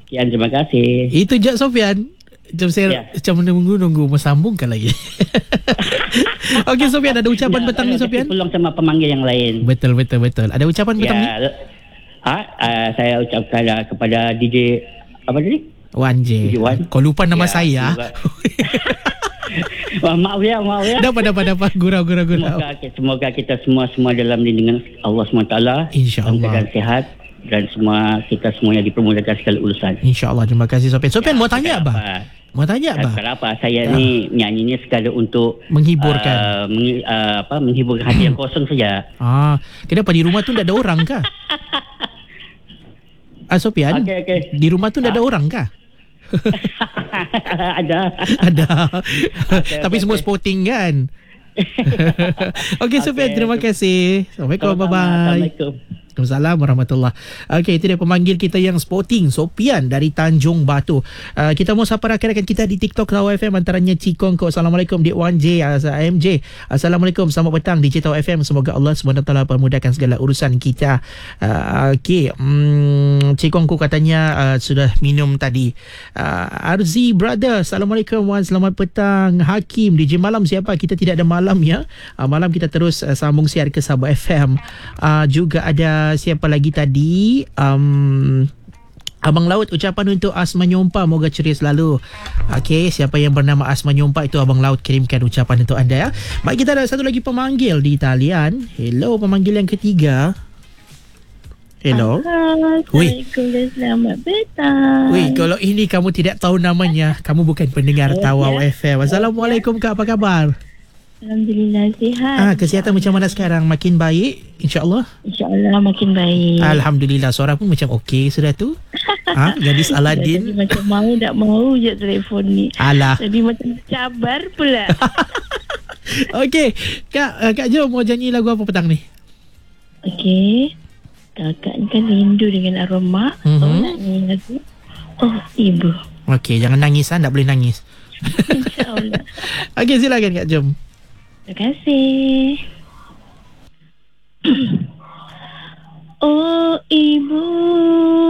Sekian, terima kasih. Itu je Sofian. Macam saya macam menunggu mau sambungkan lagi. Okey Sofian, ada ucapan petang ni Sofian? Peluang sama pemanggil yang lain. Betul. Ada ucapan petang ni? Saya ucapkan kepada DJ apa tadi? Wan J. Kau lupa nama saya. Maaf ya. Dapat gurau. Semoga kita semua dalam lindungan Allah SWT. InsyaAllah. Dan sehat. Dan kita semua yang dipermudahkan segala urusan. InsyaAllah. Terima kasih Sofian. Sofian mau tanya apa? Kenapa saya ni nyanyinya sekadar untuk menghiburkan menghiburkan hati yang kosong saja. Kenapa di rumah tu tak ada orang kah? Sofian, okay. Di rumah tu tak ada orang kah? Ada. Tapi semua sporting kan? Okey Sofian, terima kasih. Assalamualaikum. Bye-bye. Assalamualaikum. Waalaikumsalam warahmatullahi. Okey, itu dia pemanggil kita yang sporting, Sofian dari Tanjung Batu. Kita mau sapa rakan-rakan kita di TikTok Tau FM, antaranya Cikong Kok. Assalamualaikum Dik Wan J, MJ. Assalamualaikum, selamat petang di Tau FM. Semoga Allah SWT permudahkan segala urusan kita. Okey, Cikong Kok katanya sudah minum tadi. Arzi brother, Assalamualaikum Wan, selamat petang. Hakim, DJ malam siapa? Kita tidak ada malam ya. Malam kita terus sambung siar ke Sabah FM. Juga ada siapa lagi tadi? Abang Laut, ucapan untuk Asma Nyompa, moga ceria selalu. Okey, siapa yang bernama Asma Nyompa itu Abang Laut kirimkan ucapan untuk anda ya. Baik, kita ada satu lagi pemanggil di talian. Hello, pemanggil yang ketiga. Hello. Assalamualaikum dan selamat petang. Kalau ini kamu tidak tahu namanya, kamu bukan pendengar Tawau FM. Assalamualaikum Kak, apa khabar? Alhamdulillah sihat. Kesihatan macam mana sekarang? Makin baik insya-Allah? InsyaAllah makin baik. Alhamdulillah, suara pun macam okey sudah tu. Gadis Aladin. Macam mau tak mau je telefon ni. Alah. Jadi macam cabar pula. Okey, Kak Jo mau nyanyi lagu apa petang ni? Okey. Kakak kan rindu dengan arwah mak. Nak nyanyi lagu ibu. Okey, jangan nangis tak boleh nangis. InsyaAllah. Okey, silakan Kak Jom. Terima kasih. Oh ibu,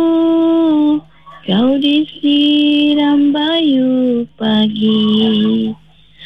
kau disiram bayu pagi,